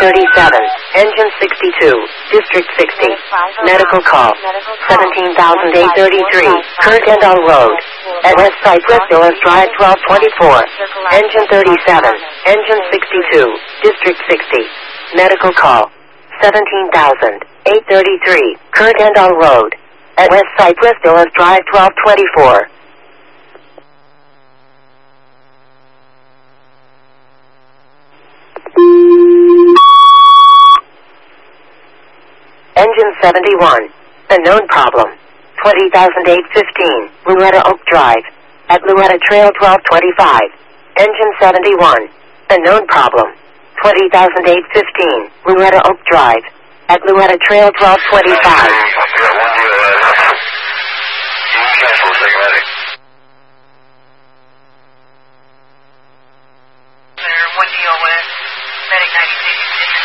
engine 62, district 60, medical call, 17,833, Kirkendall Road, at West Cypress Villas Drive 1224, engine 37, engine 62, district 60, medical call, 17,833, Kirkendall Road, at West Cypress Villas Drive 1224. Engine 71, a known problem, 20,815, Louetta Oak Drive, at Louetta Trail 1225, engine 71, a known problem, 20,815, Louetta Oak Drive, at Louetta Trail 1225. There, 1 DOS, Medic 96.